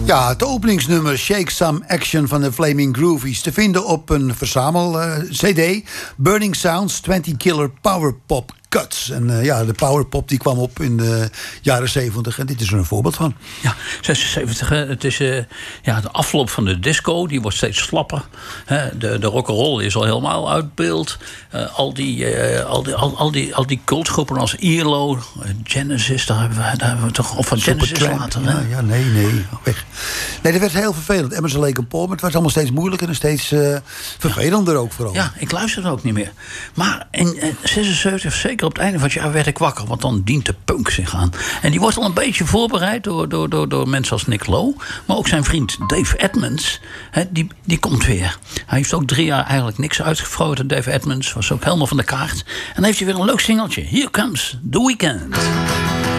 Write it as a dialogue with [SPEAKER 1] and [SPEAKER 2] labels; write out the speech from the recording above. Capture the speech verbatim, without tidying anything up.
[SPEAKER 1] Ja, het openingsnummer Shake Some Action van de Flaming Groovies te vinden op een verzamel-C D. Burning Sounds, twintig Killer Power Pop Cuts. En uh, ja, de powerpop die kwam op in de jaren zeventig. En dit is er een voorbeeld van.
[SPEAKER 2] Ja, zesenzeventig. Hè. Het is uh, ja, de afloop van de disco. Die wordt steeds slapper. Hè. De, de rock'n'roll is al helemaal uit beeld. Uh, al, die, uh, al, die, al, al, die, al die cultgroepen als I L O, uh, Genesis, daar hebben, we, daar hebben we toch... Of van Genesis later.
[SPEAKER 1] Ja, ja, nee, nee. Weg. Nee, dat werd heel vervelend. Emerson, Lake en Paul. Maar het was allemaal steeds moeilijker en steeds uh, vervelender ook vooral.
[SPEAKER 2] Ja, ik luisterde ook niet meer. Maar in uh, zesenzeventig, zeker op het einde van het jaar, werd ik wakker. Want dan dient de punk zich aan. En die wordt al een beetje voorbereid door, door, door, door mensen als Nick Lowe. Maar ook zijn vriend Dave Edmunds, hè, die, die komt weer. Hij heeft ook drie jaar eigenlijk niks uitgefroten. Dave Edmunds was ook helemaal van de kaart. En dan heeft hij weer een leuk singeltje. Here Comes the Weekend.